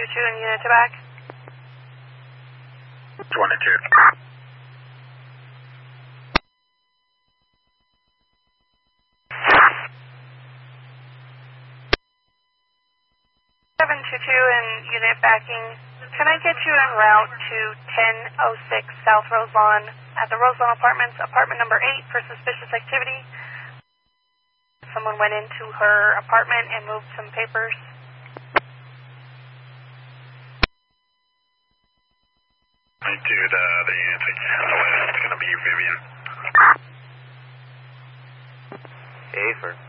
and unit to back. 22. 722 and unit backing. Can I get you en route to 1006 South Roselawn at the Roselawn Apartments, apartment number 8 for suspicious activity? Someone went into her apartment and moved some papers. To the it's going to be Vivian. A for